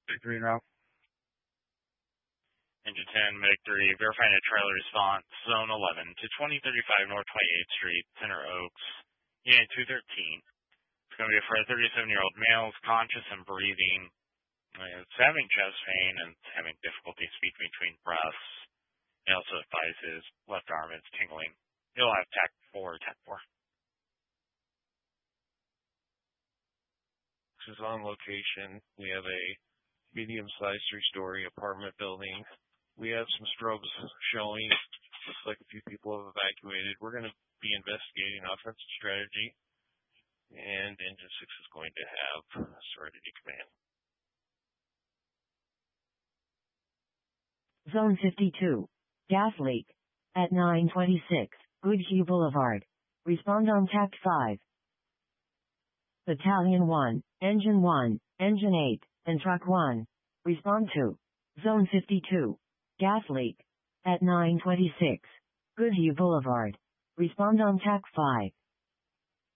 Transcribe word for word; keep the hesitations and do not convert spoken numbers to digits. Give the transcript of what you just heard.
Victory now. Engine ten, Medic three, verifying a trailer response, Zone eleven to twenty thirty-five North twenty-eighth Street, Center Oaks, Unit two thirteen. It's going to be for a thirty-seven-year-old male, is conscious and breathing. It's having chest pain and having difficulty speaking between breaths. He also advises his left arm is tingling. He'll have TAC four, TAC four. This is on location. We have a medium-sized three-story apartment building. We have some strobes showing. Looks like a few people have evacuated. We're going to be investigating offensive strategy, and Engine six is going to have Serenity command. Zone fifty-two. Gas leak. At nine twenty-six, Goodhue Boulevard. Respond on TAC five. Battalion one, Engine one, Engine eight, and Truck one. Respond to Zone fifty-two. Gas leak. At nine twenty-six, Goodhue Boulevard. Respond on TAC five.